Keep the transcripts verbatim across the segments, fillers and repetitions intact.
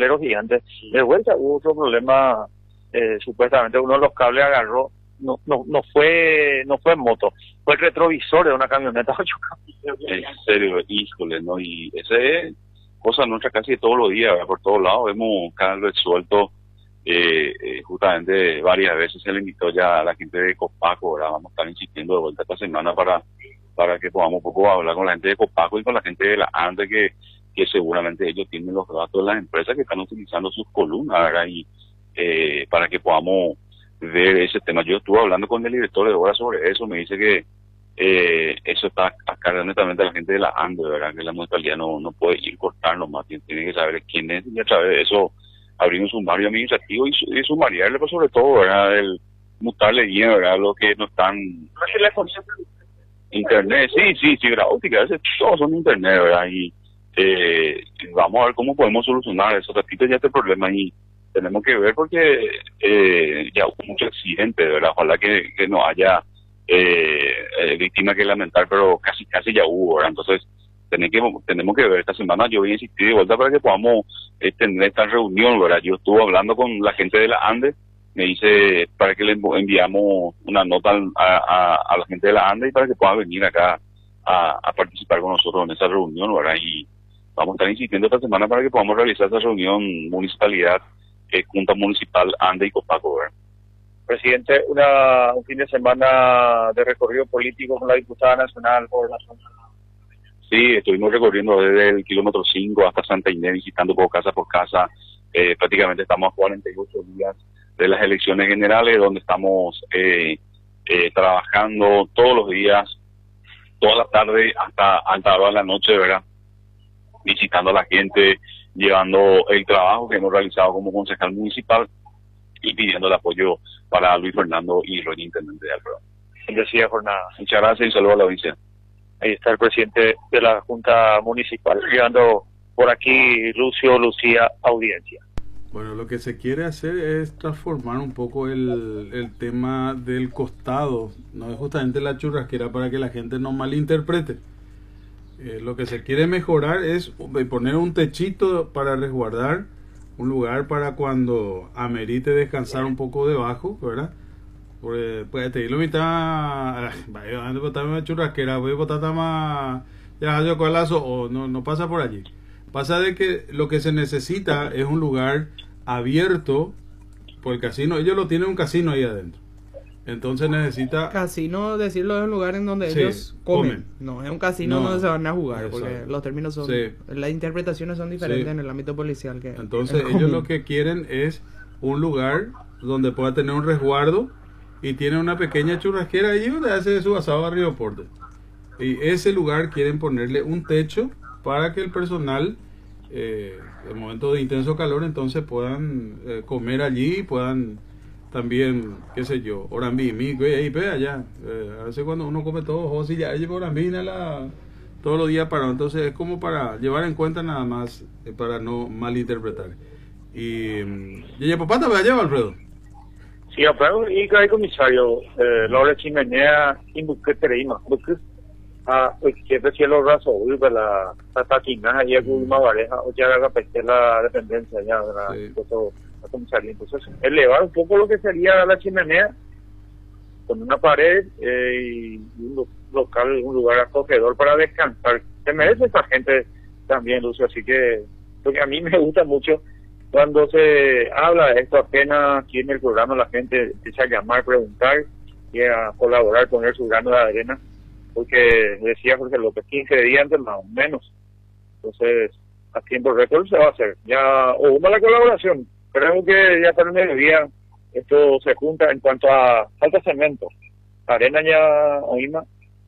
tablero gigante. De vuelta hubo otro problema, eh, supuestamente uno de los cables agarró, no no no fue no fue en moto, fue el retrovisor de una camioneta. En serio, híjole, ¿no? Y ese es cosa nuestra casi todos los días, ¿verdad? Por todos lados vemos cables sueltos. Eh, eh, justamente varias veces se le invitó ya a la gente de Copaco, ¿verdad? Vamos a estar insistiendo de vuelta esta semana para para que podamos un poco hablar con la gente de Copaco y con la gente de la ANDE, que, que seguramente ellos tienen los datos de las empresas que están utilizando sus columnas, ¿verdad? Y eh, para que podamos ver ese tema. Yo estuve hablando con el director de obra sobre eso, me dice que eh, eso está a cargo netamente de la gente de la ANDE, ¿verdad? Que la municipalidad no, no puede ir cortando más, tiene, tiene que saber quién es y a través de eso abrir un sumario administrativo y, y sumariarle, pues sobre todo, ¿verdad? El mutarle bien, ¿verdad? Lo que no están... Internet, sí, sí, fibra óptica, ese, todos son internet, ¿verdad? Y eh, vamos a ver cómo podemos solucionar eso, ratito ya este problema y tenemos que ver porque eh, ya hubo mucho accidente, ¿verdad? Ojalá que, que no haya eh, eh, víctimas que lamentar, pero casi casi ya hubo, ¿verdad? Entonces tenemos que, tenemos que ver esta semana, yo voy a insistir de vuelta para que podamos eh, tener esta reunión, ¿verdad? Yo estuve hablando con la gente de la ANDE, me dice para que le enviamos una nota a, a, a la gente de la ANDE y para que puedan venir acá a, a participar con nosotros en esa reunión, ¿verdad? Y vamos a estar insistiendo esta semana para que podamos realizar esa reunión municipalidad, eh, Junta Municipal, ANDE y Copaco, ¿verdad? Presidente, una, un fin de semana de recorrido político con la diputada nacional por la zona. Sí, estuvimos recorriendo desde el kilómetro cinco hasta Santa Inés, visitando por casa por casa. Eh, prácticamente estamos a cuarenta y ocho días de las elecciones generales, donde estamos eh, eh, trabajando todos los días, toda la tarde hasta alta hora de la noche, ¿verdad? Visitando a la gente, llevando el trabajo que hemos realizado como concejal municipal y pidiendo el apoyo para Luis Fernando y el intendente de Alfredo. Decía jornada. Muchas gracias y saludos a la audiencia. Ahí está el presidente de la Junta Municipal, llegando por aquí Lucio Lucía, audiencia. Bueno, lo que se quiere hacer es transformar un poco el, el tema del costado, no es justamente la churrasquera para que la gente no malinterprete. Eh, lo que se quiere mejorar es poner un techito para resguardar, un lugar para cuando amerite descansar un poco debajo, ¿verdad? Porque pues te digo mitad, vaya a botar una churrasquera, voy a botar más, ya yo colazo o no no pasa por allí. Pasa de que lo que se necesita es un lugar abierto por el casino. Ellos lo tienen un casino ahí adentro. Entonces necesita... Casino, decirlo, es un lugar en donde sí, ellos comen. comen. No, es un casino No, donde se van a jugar. exacto. Porque los términos son... Sí. Las interpretaciones son diferentes Sí. en el ámbito policial. Que Entonces ellos lo que quieren es un lugar donde pueda tener un resguardo y tiene una pequeña churrasquera ahí donde hace su asado a Río Porte. Y ese lugar quieren ponerle un techo para que el personal... Eh, en momentos de intenso calor entonces puedan eh, comer allí, puedan también, qué sé yo, Orambi, mico, y ahí ve allá, eh, a veces cuando uno come todo, José ya lleva Orambi la todos los días para, entonces es como para llevar en cuenta nada más, eh, para no malinterpretar. Y ya papá te va a llevar, Alfredo. Sí, Alfredo, y que hay comisario, eh, Laura Chimenea, y Buque Tereima, Buque. Ah, pues siempre cielo raso, uy, pues la taquina ahí es una pareja, o ya la la dependencia ya de la, sí. la comisaría. Entonces, elevar un poco lo que sería la chimenea con una pared eh, y un local, un lugar acogedor para descansar. Se merece esta gente también, Lucio, así que, porque a mí me gusta mucho cuando se habla de esto, apenas aquí en el programa la gente empieza a llamar, preguntar y a colaborar, poner su grano de arena. Porque decía Jorge López, quince ingredientes más o menos. Entonces, a tiempo récord se va a hacer. Ya, o una la colaboración. Creo que ya para el mediodía esto se junta en cuanto a falta cemento, arena ya oíma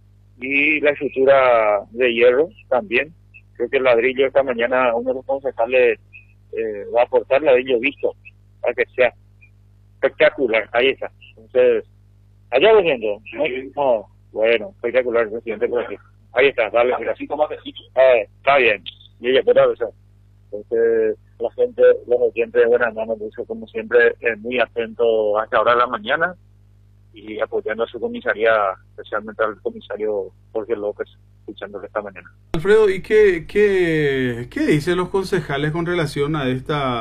y la estructura de hierro también. Creo que el ladrillo esta mañana uno de los concejales eh, va a aportar ladrillo visto para que sea espectacular. Ahí está. Entonces, allá veniendo. No. Bueno, espectacular, presidente, por aquí. Ahí está, dale, mira. Así como eh, está bien. Y ella puede avisar. Entonces, la gente, los oyentes de Buenas Manos, como siempre, es muy atento a esta hora de la mañana y apoyando a su comisaría, especialmente al comisario Jorge López, escuchándole esta mañana. Alfredo, ¿y qué, qué, qué dicen los concejales con relación a esta